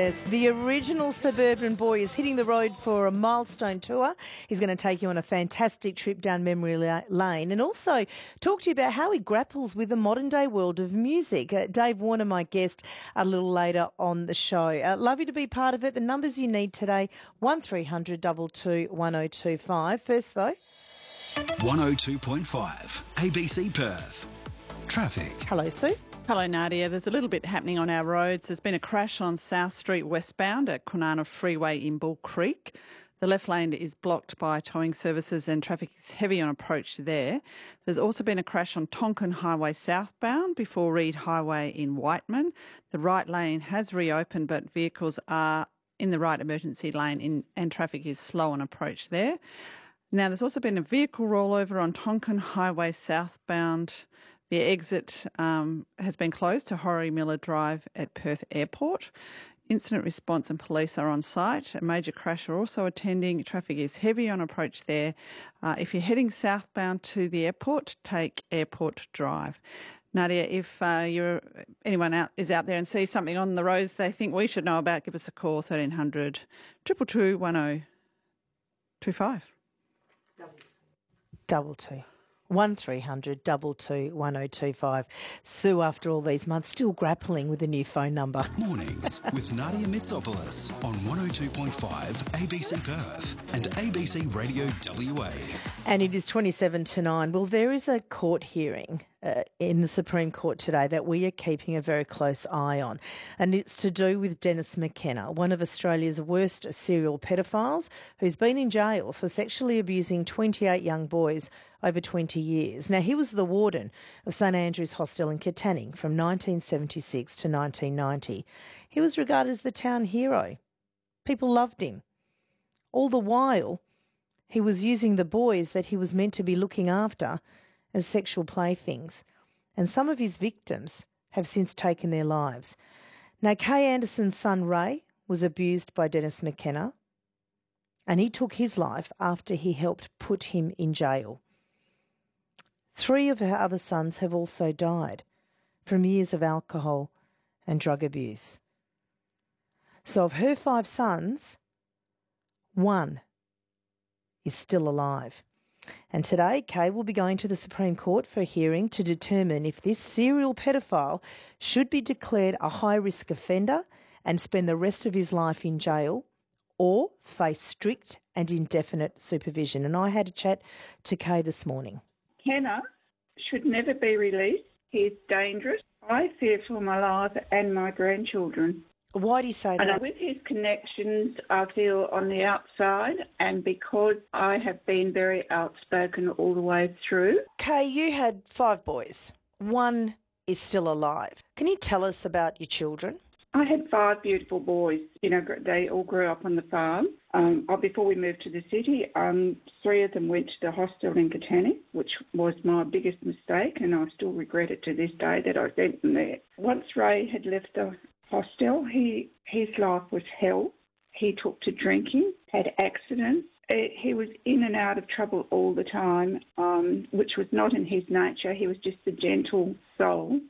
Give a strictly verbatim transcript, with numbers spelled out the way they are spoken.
Yes, the original Suburban Boy is hitting the road for a milestone tour. He's going to take you on a fantastic trip down memory lane and also talk to you about how he grapples with the modern-day world of music. Uh, Dave Warner, my guest, a little later on the show. Uh, love you to be part of it. The numbers you need today, one three hundred two two one oh two five. First, though, one oh two point five, A B C Perth. Traffic. Hello, Sue. Hello, Nadia. There's a little bit happening on our roads. There's been a crash on South Street westbound at Kwinana Freeway in Bull Creek. The left lane is blocked by towing services and traffic is heavy on approach there. There's also been a crash on Tonkin Highway southbound before Reed Highway in Whiteman. The right lane has reopened, but vehicles are in the right emergency lane in, and traffic is slow on approach there. Now, there's also been a vehicle rollover on Tonkin Highway southbound. The exit um, has been closed to Horry Miller Drive at Perth Airport. Incident response and police are on site. A major crash are also attending. Traffic is heavy on approach there. Uh, if you're heading southbound to the airport, take Airport Drive. Nadia, if uh, you're anyone out is out there and sees something on the roads they think we should know about, give us a call, thirteen hundred two two two one oh two five. Double two. one three hundred two two one oh two five. Sue, after all these months, still grappling with a new phone number. Mornings with Nadia Mitsopoulos on one oh two point five A B C Perth and A B C Radio W A. And it is twenty-seven to nine. Well, there is a court hearing uh, in the Supreme Court today that we are keeping a very close eye on. And it's to do with Dennis McKenna, one of Australia's worst serial pedophiles who's been in jail for sexually abusing twenty-eight young boys over twenty years. Now, he was the warden of St Andrew's Hostel in Katanning from nineteen seventy-six to nineteen ninety. He was regarded as the town hero. People loved him. All the while, he was using the boys that he was meant to be looking after as sexual playthings. And some of his victims have since taken their lives. Now, Kay Anderson's son Ray was abused by Dennis McKenna, and he took his life after he helped put him in jail. Three of her other sons have also died from years of alcohol and drug abuse. So of her five sons, one is still alive. And today, Kay will be going to the Supreme Court for a hearing to determine if this serial pedophile should be declared a high-risk offender and spend the rest of his life in jail or face strict and indefinite supervision. And I had a chat to Kay this morning. Kenna should never be released. He's dangerous. I fear for my life and my grandchildren. Why do you say that? And with his connections, I feel on the outside, and because I have been very outspoken all the way through. Kay, you had five boys. One is still alive. Can you tell us about your children? I had five beautiful boys. You know, they all grew up on the farm. Um, before we moved to the city, um, three of them went to the hostel in Katanning, which was my biggest mistake, and I still regret it to this day that I sent them there. Once Ray had left the hostel, he his life was hell. He took to drinking, had accidents. He was in and out of trouble all the time, um, which was not in his nature. He was just a gentle soul.